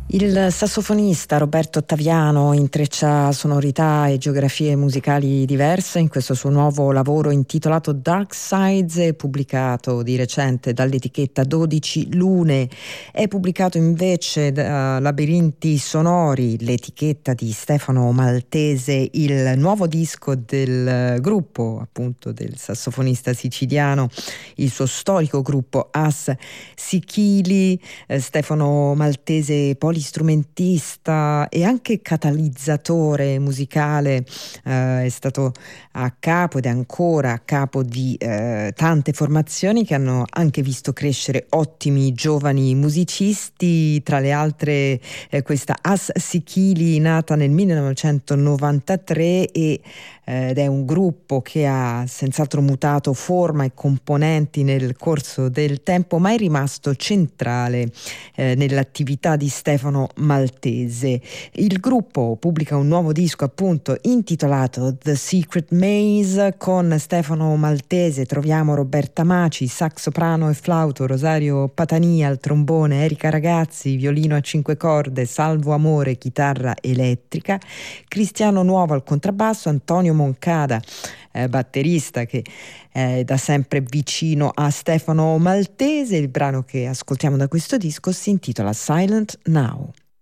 Il sassofonista Roberto Ottaviano intreccia sonorità e geografie musicali diverse in questo suo nuovo lavoro intitolato Dark Sides, pubblicato di recente dall'etichetta 12 Lune. È pubblicato invece da Labirinti Sonori, l'etichetta di Stefano Maltese, il nuovo disco del gruppo, appunto del sassofonista siciliano, il suo storico gruppo As Sichili. Stefano Maltese, polistrumentista e anche catalizzatore musicale, è stato a capo ed è ancora a capo di tante formazioni che hanno anche visto crescere ottimi giovani musicisti, tra le altre questa As Sichili, nata nel 1993 ed è un gruppo che ha senz'altro mutato forma e componenti nel corso del tempo, ma è rimasto centrale nell'attività di Stefano Maltese. Il gruppo pubblica un nuovo disco appunto intitolato The Secret Maze. Con Stefano Maltese troviamo Roberta Maci, sax soprano e flauto, Rosario Patania al trombone, Erika Ragazzi, violino a 5 corde, Salvo Amore, chitarra elettrica, Cristiano Nuovo al contrabbasso, Antonio Moncada, batterista che è da sempre vicino a Stefano Maltese. Il brano che ascoltiamo da questo disco si intitola Silent Now.